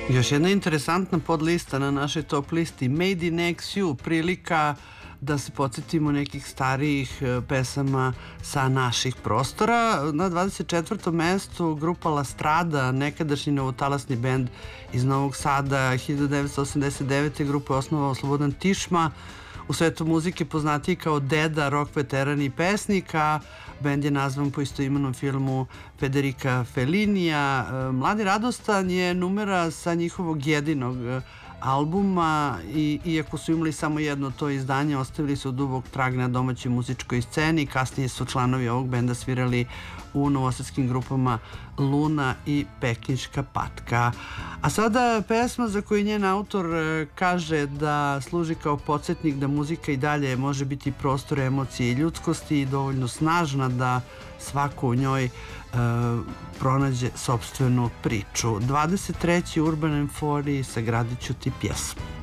Još jedna interesantna podlista na našoj top listi, Made in XU, prilika da se podsjetimo nekih starijih pesama sa naših prostora. Na 24. mestu grupa La Strada, nekadašnji novotalasni bend iz Novog Sada, 1989. grupa je osnovao Slobodan Tišma, u svetu muzike poznatiji kao deda, rock veteran i pesnik, a bend je nazvan po istoimenom filmu Federica Fellinija. Mladi radostan je numera sa njihovog jedinog albuma i iako su imali samo jedno to izdanje, ostavili su dubok trag na domaćoj muzičkoj sceni. Kasnije su članovi ovog benda svirali u novosadskim grupama Luna i Pekinška patka. A sada pesma za koju njen autor kaže da služi kao podsjetnik da muzika i dalje može biti prostor emocije i ljudskosti i dovoljno snažna da svako u njoj pronađe sopstvenu priču. 23. Urban Emforiji, sagradit ću ti pjesmu.